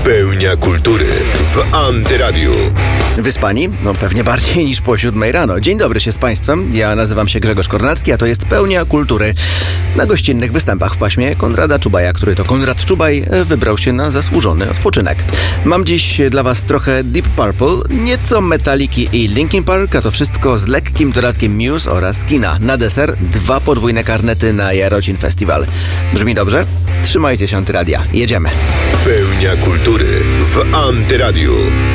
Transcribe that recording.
Pełnia kultury w Antyradiu. Wyspani? No pewnie bardziej niż po 7 rano. Dzień dobry się z Państwem. Ja nazywam się Grzegorz Kornacki, a to jest Pełnia kultury. Na gościnnych występach w paśmie Konrada Czubaja, który to Konrad Czubaj wybrał się na zasłużony odpoczynek. Mam dziś dla Was trochę Deep Purple, nieco Metaliki i Linkin Park, a to wszystko z lekkim dodatkiem Muse oraz kina. Na deser 2 podwójne karnety na Jarocin Festival. Brzmi dobrze? Trzymajcie się Antyradia. Jedziemy. Pełnia kultury w Antyradiu.